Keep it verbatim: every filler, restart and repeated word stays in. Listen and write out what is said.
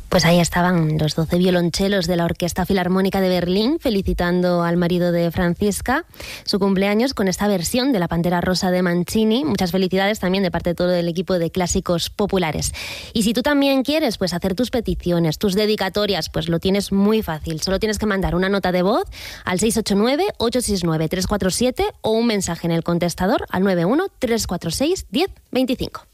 Pues ahí estaban los doce violonchelos de la Orquesta Filarmónica de Berlín felicitando al marido de Francisca su cumpleaños con esta versión de La Pantera Rosa de Mancini. Muchas felicidades también de parte de todo el equipo de Clásicos Populares. Y si tú también quieres pues hacer tus peticiones, tus dedicatorias, pues lo tienes muy fácil. Solo tienes que mandar una nota de voz al seis ocho nueve, ocho seis nueve, tres cuatro siete o un mensaje en el contestador al nueve uno, tres cuatro seis, uno cero dos cinco.